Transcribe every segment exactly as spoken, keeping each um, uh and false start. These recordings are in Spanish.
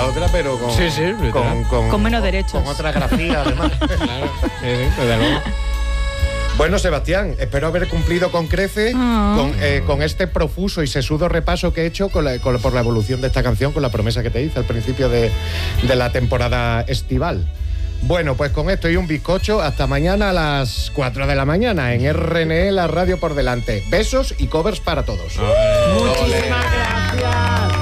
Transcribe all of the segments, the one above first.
la otra, pero con, sí, sí, con, con, con menos derechos. Con otra grafía, además. Claro, sí, sí, desde luego. Bueno, Sebastián, espero haber cumplido con creces Oh. con, eh, con este profuso y sesudo repaso que he hecho con la, con, por la evolución de esta canción, con la promesa que te hice al principio de, de la temporada estival. Bueno, pues con esto y un bizcocho, hasta mañana a las cuatro de la mañana en R N E, la radio por delante. Besos y covers para todos. Muchísimas gracias.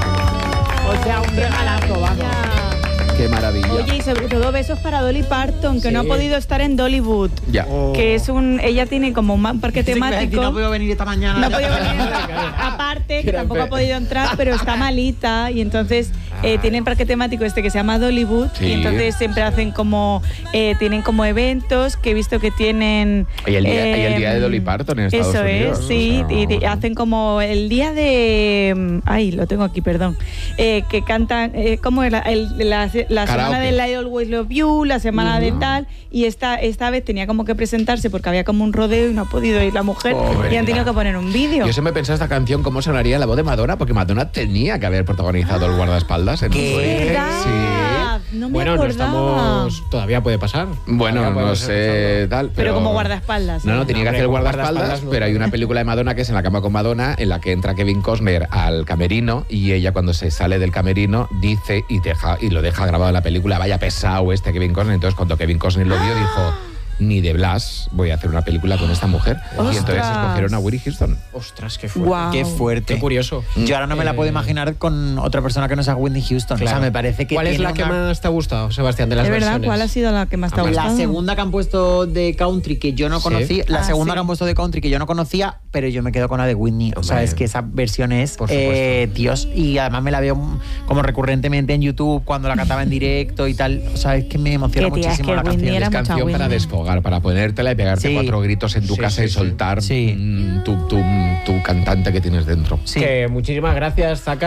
O sea, un regalazo, vamos. Qué maravilla. Oye, y sobre todo besos para Dolly Parton, que Sí. no ha podido estar en Dollywood. Ya. Oh. Que es un... Ella tiene como un parque Sí, temático. no puedo venir esta mañana. No ha podido venir. Aparte, que tampoco ha podido entrar, pero está malita. Y entonces eh, tienen parque temático este que se llama Dollywood. Sí. Y entonces siempre hacen como... Eh, tienen como eventos que he visto que tienen... Y el día, eh, y el día de Dolly Parton en Estados eso Unidos. es, sí. O sea, y de- hacen como el día de... Ay, lo tengo aquí, perdón. Eh, que cantan... Eh, ¿Cómo era? El, la la semana Karaoke. del I Always Love You, la semana de tal, y esta, esta vez tenía como que presentarse porque había como un rodeo y no ha podido ir la mujer Pobre. y han tenido que poner un vídeo. Yo siempre he pensado esta canción cómo sonaría la voz de Madonna, porque Madonna tenía que haber protagonizado el guardaespaldas en ¿Qué? un coche. ¿Verdad? Sí. No me Bueno, no acordaba. estamos... Todavía puede pasar. Bueno, Todavía no podemos sé escucharlo. tal, pero... Pero como guardaespaldas. No, ¿eh? no, tenía que No, hacer el hombre, como guardaespaldas, guardaespaldas no. pero hay una película de Madonna que es En la cama con Madonna, en la que entra Kevin Costner al camerino y ella cuando se sale del camerino dice y, deja, y lo deja grabado en la película, vaya pesado este Kevin Costner. Entonces cuando Kevin Costner lo vio dijo, ni de Blas voy a hacer una película con esta mujer. Y entonces ¡Ostras! escogieron a Whitney Houston. Ostras, qué fuerte. Guau. Qué fuerte. Qué curioso. Yo ahora no me la puedo Eh, imaginar con otra persona que no sea Whitney Houston. Claro. O sea, me parece que ¿Cuál es tiene la que una- más te ha gustado, Sebastián, de las ¿Es verdad? versiones? ¿Cuál ha sido la que más te ha Ah, gustado? La segunda que han puesto de country que yo no Sí. conocía, la Ah, segunda sí. que han puesto de country que yo no conocía, pero yo me quedo con la de Whitney. O sea, Hombre. es que esa versión es, Por eh, Dios, y además me la veo como recurrentemente en YouTube cuando la cantaba en directo y tal. O sea, es que me emociona Qué tía, es muchísimo que la Whitney canción. era Es mucha canción para Whitney. desfogar, para ponértela y pegarte Sí. cuatro gritos en tu Sí, casa sí, y sí. soltar Sí. mm, tu, tu, tu cantante que tienes dentro. Sí. Que muchísimas gracias, Zaka.